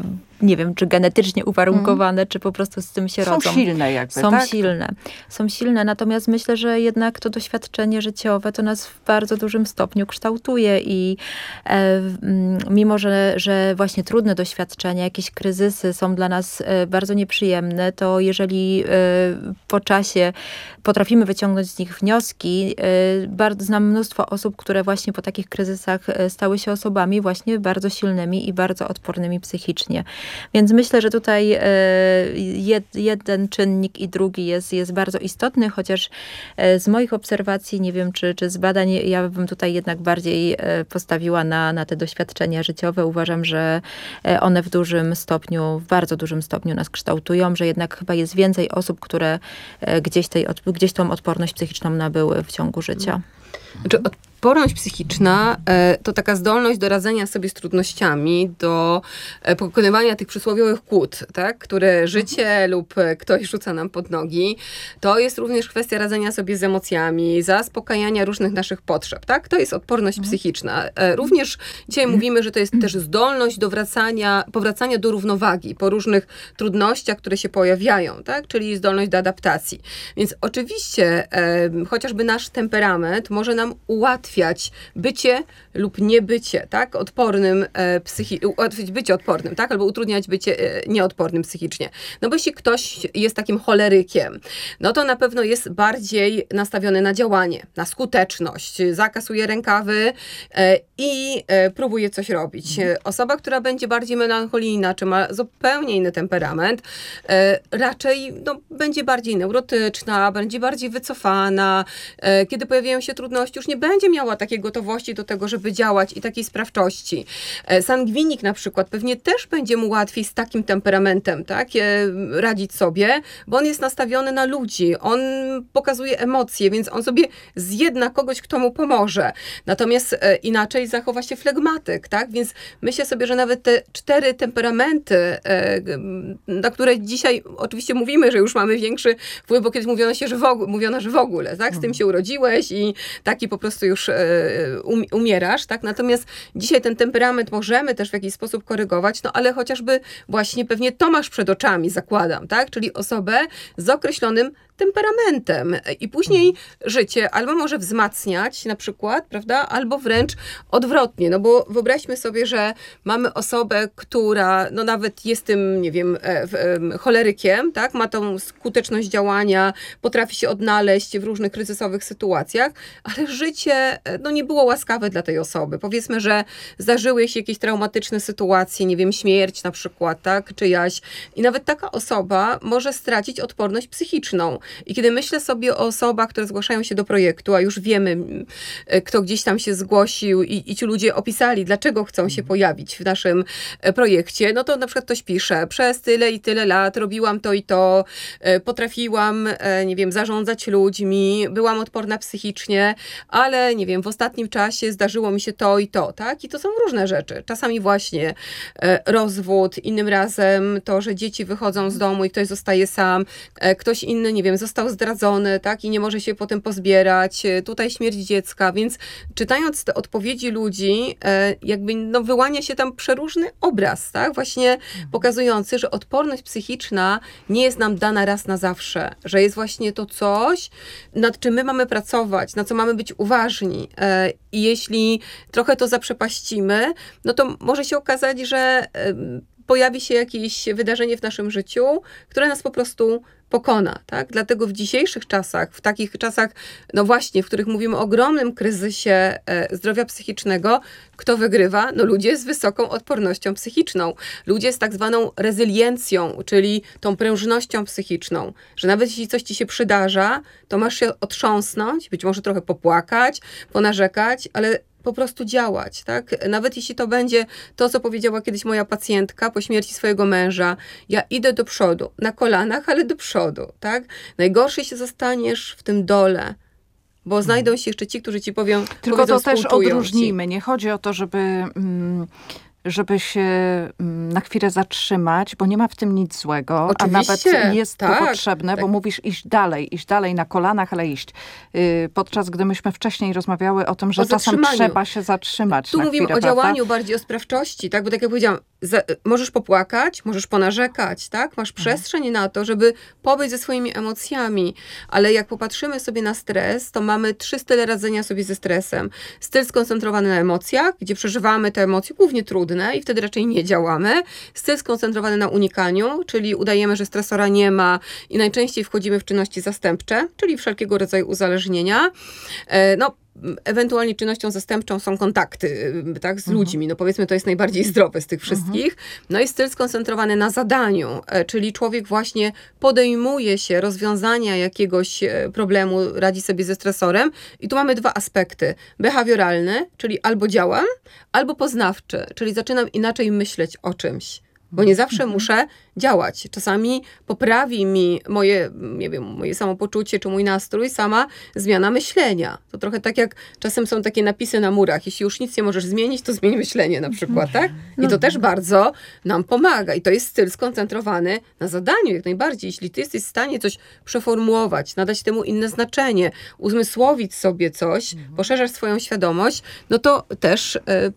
nie wiem, czy genetycznie uwarunkowane, mm. czy po prostu z tym się Są rodzą. Są silne jakby, Są tak? silne. Są silne, natomiast myślę, że jednak to doświadczenie życiowe to nas w bardzo dużym stopniu kształtuje i e, mimo, że, że właśnie trudne doświadczenia, jakieś kryzysy są dla nas e, bardzo nieprzyjemne, to jeżeli e, po czasie potrafimy wyciągnąć z nich wnioski, e, bardzo, znam mnóstwo osób, które właśnie po takich kryzysach e, stały się osobami właśnie bardzo silnymi i bardzo odpornymi psychicznie. Więc myślę, że tutaj e, jed, jeden czynnik i drugi jest, jest bardzo istotny, chociaż e, z moich obserwacji, nie wiem czy, czy z badań, ja bym tutaj jednak bardziej e, postawiła na, na te doświadczenia życiowe. Uważam, że e, one w dużym stopniu, w bardzo dużym stopniu nas kształtują, że jednak chyba jest więcej osób, które e, gdzieś, tej, od, gdzieś tą odporność psychiczną nabyły w ciągu życia. Znaczy, odporność psychiczna e, to taka zdolność do radzenia sobie z trudnościami, do e, pokonywania tych przysłowiowych kłód, tak, które życie mhm. lub ktoś rzuca nam pod nogi. To jest również kwestia radzenia sobie z emocjami, zaspokajania różnych naszych potrzeb. Tak? To jest odporność mhm. psychiczna. E, również dzisiaj mhm. mówimy, że to jest też zdolność do wracania, powracania do równowagi po różnych trudnościach, które się pojawiają, tak? Czyli zdolność do adaptacji. Więc oczywiście e, chociażby nasz temperament może nam ułatwić bycie lub niebycie, tak? Odpornym e, psychi- ułatwić bycie odpornym, tak? Albo utrudniać bycie e, nieodpornym psychicznie. No bo jeśli ktoś jest takim cholerykiem, no to na pewno jest bardziej nastawiony na działanie, na skuteczność, zakasuje rękawy e, i e, próbuje coś robić. Mhm. Osoba, która będzie bardziej melancholijna, czy ma zupełnie inny temperament, e, raczej no, będzie bardziej neurotyczna, będzie bardziej wycofana. E, kiedy pojawiają się trudności, już nie będzie miała takiej gotowości do tego, żeby działać i takiej sprawczości. E, sangwinik na przykład pewnie też będzie mu łatwiej z takim temperamentem, tak, e, radzić sobie, bo on jest nastawiony na ludzi, on pokazuje emocje, więc on sobie zjedna kogoś, kto mu pomoże. Natomiast e, inaczej zachowa się flegmatyk, tak, więc myślę sobie, że nawet te cztery temperamenty, e, na które dzisiaj oczywiście mówimy, że już mamy większy wpływ, bo kiedyś mówiono się, że w ogóle, mówiono, że w ogóle, tak, z tym się urodziłeś i taki po prostu już um, umierasz, tak? Natomiast dzisiaj ten temperament możemy też w jakiś sposób korygować, no ale chociażby właśnie pewnie to masz przed oczami, zakładam, tak? Czyli osobę z określonym temperamentem i później mhm. życie albo może wzmacniać na przykład, prawda, albo wręcz odwrotnie, no bo wyobraźmy sobie, że mamy osobę, która no nawet jest tym, nie wiem, e, e, cholerykiem, tak, ma tą skuteczność działania, potrafi się odnaleźć w różnych kryzysowych sytuacjach, ale życie no nie było łaskawe dla tej osoby. Powiedzmy, że zdarzyły się jakieś traumatyczne sytuacje, nie wiem, śmierć na przykład, tak, czyjaś i nawet taka osoba może stracić odporność psychiczną. I kiedy myślę sobie o osobach, które zgłaszają się do projektu, a już wiemy, kto gdzieś tam się zgłosił i, i ci ludzie opisali, dlaczego chcą się pojawić w naszym projekcie, no to na przykład ktoś pisze, przez tyle i tyle lat robiłam to i to, potrafiłam, nie wiem, zarządzać ludźmi, byłam odporna psychicznie, ale nie wiem, w ostatnim czasie zdarzyło mi się to i to, tak? I to są różne rzeczy. Czasami właśnie rozwód, innym razem to, że dzieci wychodzą z domu i ktoś zostaje sam, ktoś inny, nie wiem, został zdradzony, tak, i nie może się potem pozbierać, tutaj śmierć dziecka, więc czytając te odpowiedzi ludzi, jakby no wyłania się tam przeróżny obraz, tak, właśnie pokazujący, że odporność psychiczna nie jest nam dana raz na zawsze, że jest właśnie to coś, nad czym my mamy pracować, na co mamy być uważni i jeśli trochę to zaprzepaścimy, no to może się okazać, że pojawi się jakieś wydarzenie w naszym życiu, które nas po prostu pokona, tak? Dlatego w dzisiejszych czasach, w takich czasach, no właśnie, w których mówimy o ogromnym kryzysie e, zdrowia psychicznego, kto wygrywa? No ludzie z wysoką odpornością psychiczną. Ludzie z tak zwaną rezyliencją, czyli tą prężnością psychiczną, że nawet jeśli coś ci się przydarza, to masz się otrząsnąć, być może trochę popłakać, ponarzekać, ale po prostu działać, tak? Nawet jeśli to będzie to, co powiedziała kiedyś moja pacjentka po śmierci swojego męża. Ja idę do przodu, na kolanach, ale do przodu, tak? Najgorszy się zostaniesz w tym dole, bo znajdą się jeszcze ci, którzy ci powią, tylko to też współczują odróżnijmy. ci. Nie chodzi o to, żeby... Mm, żeby się na chwilę zatrzymać, bo nie ma w tym nic złego, Oczywiście, a nawet jest tak, to potrzebne, tak. bo mówisz iść dalej, iść dalej na kolanach, ale iść. Podczas gdy myśmy wcześniej rozmawiały o tym, że o czasem trzeba się zatrzymać Tu na mówimy chwilę, o działaniu, prawda? bardziej o sprawczości, tak? Bo tak jak powiedziałam, za, możesz popłakać, możesz ponarzekać, tak? Masz przestrzeń na to, żeby pobyć ze swoimi emocjami, ale jak popatrzymy sobie na stres, to mamy trzy style radzenia sobie ze stresem. Styl skoncentrowany na emocjach, gdzie przeżywamy te emocje głównie trudne i wtedy raczej nie działamy. Styl skoncentrowany na unikaniu, czyli udajemy, że stresora nie ma i najczęściej wchodzimy w czynności zastępcze, czyli wszelkiego rodzaju uzależnienia. No, ewentualnie czynnością zastępczą są kontakty, tak, z mhm. ludźmi. No powiedzmy, to jest najbardziej zdrowe z tych wszystkich. Mhm. No i styl skoncentrowany na zadaniu, czyli człowiek właśnie podejmuje się rozwiązania jakiegoś problemu, radzi sobie ze stresorem. I tu mamy dwa aspekty. Behawioralny, czyli albo działam, albo poznawczy, czyli zaczynam inaczej myśleć o czymś. Bo nie zawsze muszę działać. Czasami poprawi mi moje, nie wiem, moje samopoczucie czy mój nastrój sama zmiana myślenia. To trochę tak jak czasem są takie napisy na murach. Jeśli już nic nie możesz zmienić, to zmień myślenie na przykład, tak? I to też bardzo nam pomaga. I to jest styl skoncentrowany na zadaniu jak najbardziej. Jeśli ty jesteś w stanie coś przeformułować, nadać temu inne znaczenie, uzmysłowić sobie coś, poszerzasz swoją świadomość, no to też y,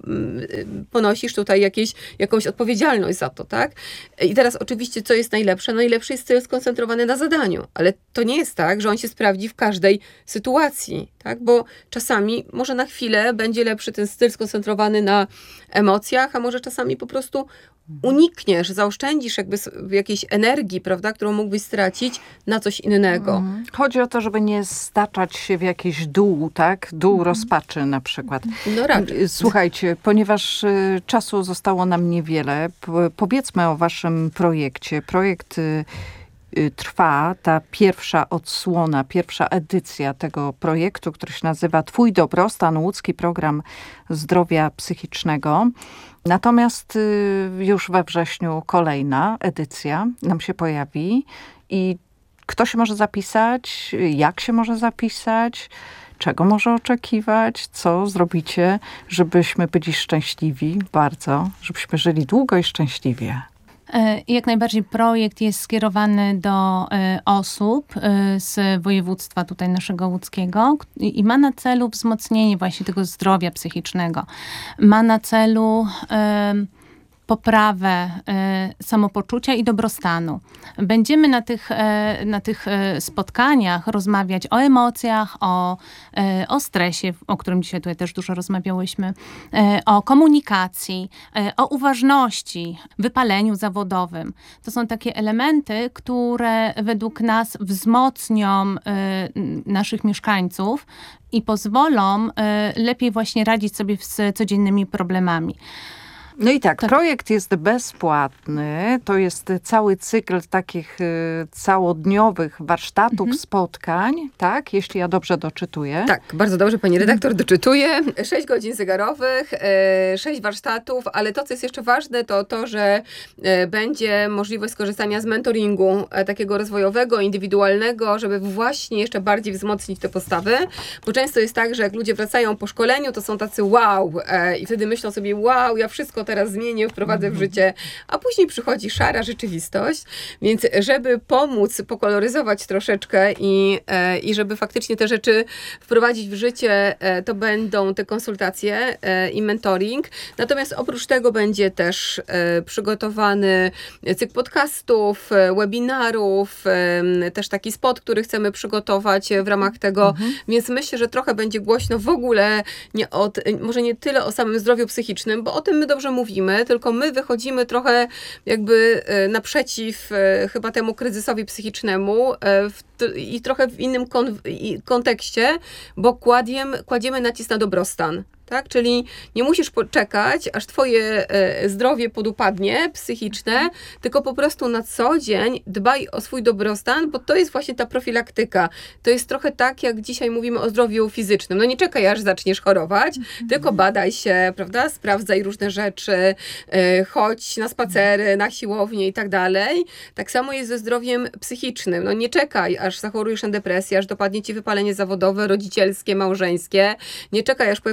y, ponosisz tutaj jakieś, jakąś odpowiedzialność za to, tak? I teraz oczywiście, co jest najlepsze? Najlepszy jest styl skoncentrowany na zadaniu, ale to nie jest tak, że on się sprawdzi w każdej sytuacji, tak? Bo czasami, może na chwilę będzie lepszy ten styl skoncentrowany na emocjach, a może czasami po prostu unikniesz, zaoszczędzisz jakby jakiejś energii, prawda, którą mógłbyś stracić na coś innego. Mhm. Chodzi o to, żeby nie staczać się w jakiś dół, tak? Dół mhm. rozpaczy na przykład. No raczej. Słuchajcie, ponieważ y, czasu zostało nam niewiele, p- powiedzmy o waszym projekcie. Projekt y, y, trwa, ta pierwsza odsłona, pierwsza edycja tego projektu, który się nazywa Twój dobrostan, łódzki program zdrowia psychicznego. Natomiast już we wrześniu kolejna edycja nam się pojawi i kto się może zapisać, jak się może zapisać, czego może oczekiwać, co zrobicie, żebyśmy byli szczęśliwi bardzo, żebyśmy żyli długo i szczęśliwie. Jak najbardziej projekt jest skierowany do osób z województwa tutaj naszego łódzkiego i ma na celu wzmocnienie właśnie tego zdrowia psychicznego. Ma na celu poprawę y, samopoczucia i dobrostanu. Będziemy na tych, y, na tych y, spotkaniach rozmawiać o emocjach, o, y, o stresie, o którym dzisiaj tutaj też dużo rozmawiałyśmy, y, o komunikacji, y, o uważności, wypaleniu zawodowym. To są takie elementy, które według nas wzmocnią y, naszych mieszkańców i pozwolą y, lepiej właśnie radzić sobie z codziennymi problemami. No i tak, tak, projekt jest bezpłatny. To jest cały cykl takich y, całodniowych warsztatów, mhm. spotkań, tak? Jeśli ja dobrze doczytuję. Tak, bardzo dobrze pani redaktor doczytuje. Sześć godzin zegarowych, e, sześć warsztatów, ale to, co jest jeszcze ważne, to to, że e, będzie możliwość skorzystania z mentoringu e, takiego rozwojowego, indywidualnego, żeby właśnie jeszcze bardziej wzmocnić te postawy. Bo często jest tak, że jak ludzie wracają po szkoleniu, to są tacy wow e, i wtedy myślą sobie, wow, ja wszystko teraz zmienię, wprowadzę w życie, a później przychodzi szara rzeczywistość, więc żeby pomóc pokoloryzować troszeczkę i, e, i żeby faktycznie te rzeczy wprowadzić w życie, e, to będą te konsultacje e, i mentoring. Natomiast oprócz tego będzie też e, przygotowany cykl podcastów, e, webinarów, e, też taki spot, który chcemy przygotować w ramach tego, mhm. więc myślę, że trochę będzie głośno w ogóle nie od, może nie tyle o samym zdrowiu psychicznym, bo o tym my dobrze mówimy, tylko my wychodzimy trochę jakby naprzeciw chyba temu kryzysowi psychicznemu w, i trochę w innym kon, kontekście, bo kładziem, kładziemy nacisk na dobrostan. Tak? Czyli nie musisz poczekać, aż twoje e, zdrowie podupadnie, psychiczne, tylko po prostu na co dzień dbaj o swój dobrostan, bo to jest właśnie ta profilaktyka. To jest trochę tak, jak dzisiaj mówimy o zdrowiu fizycznym. No nie czekaj, aż zaczniesz chorować, mhm. tylko badaj się, prawda? Sprawdzaj różne rzeczy, e, chodź na spacery, na siłownię i tak dalej. Tak samo jest ze zdrowiem psychicznym. No nie czekaj, aż zachorujesz na depresję, aż dopadnie ci wypalenie zawodowe, rodzicielskie, małżeńskie. Nie czekaj, aż pojawią się kryzysy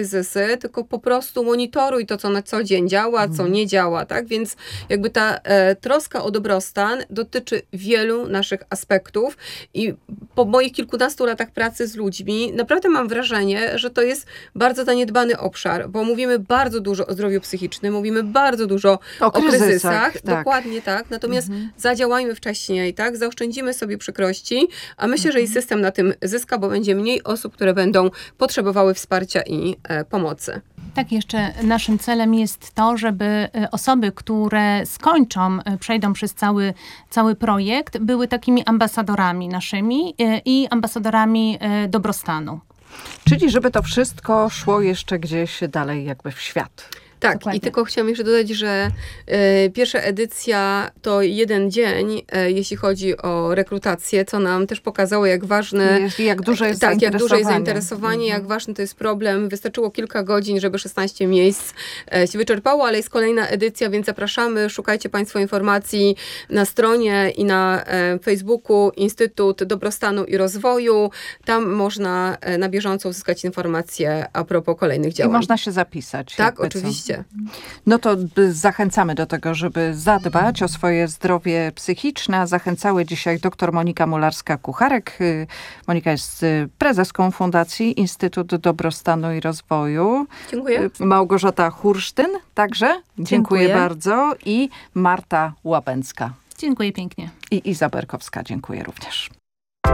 kryzysy, tylko po prostu monitoruj to, co na co dzień działa, co nie działa, tak? Więc jakby ta e, troska o dobrostan dotyczy wielu naszych aspektów i po moich kilkunastu latach pracy z ludźmi naprawdę mam wrażenie, że to jest bardzo zaniedbany obszar, bo mówimy bardzo dużo o zdrowiu psychicznym, mówimy bardzo dużo o, O kryzysach, kryzysach, tak. dokładnie tak, natomiast zadziałajmy wcześniej, tak? Zaoszczędzimy sobie przykrości, a myślę, że i system na tym zyska, bo będzie mniej osób, które będą potrzebowały wsparcia i e, pomocy. Tak, jeszcze naszym celem jest to, żeby e, osoby, które skończą, e, przejdą przez cały, cały projekt, były takimi ambasadorami naszymi e, i ambasadorami e, dobrostanu. Czyli żeby to wszystko szło jeszcze gdzieś dalej jakby w świat. Tak, Dokładnie. i tylko chciałam jeszcze dodać, że e, pierwsza edycja to jeden dzień, e, jeśli chodzi o rekrutację, co nam też pokazało, jak ważne... Jest, jak duże jest tak, jak duże jest zainteresowanie. zainteresowanie, jak ważny to jest problem. Wystarczyło kilka godzin, żeby szesnaście miejsc e, się wyczerpało, ale jest kolejna edycja, więc zapraszamy, szukajcie Państwo informacji na stronie i na e, Facebooku Instytut Dobrostanu i Rozwoju. Tam można e, na bieżąco uzyskać informacje a propos kolejnych I działań. można się zapisać. Tak, jakby co. oczywiście. No to b- zachęcamy do tego, żeby zadbać o swoje zdrowie psychiczne. A zachęcały dzisiaj dr Monika Mularska-Kucharek. Y, Monika jest y, prezeską Fundacji Instytut Dobrostanu i Rozwoju. Dziękuję. Y, Małgorzata Hursztyn także. Dziękuję, Dziękuję. bardzo. I Marta Łabęcka. Dziękuję pięknie. I Iza Berkowska. Dziękuję również.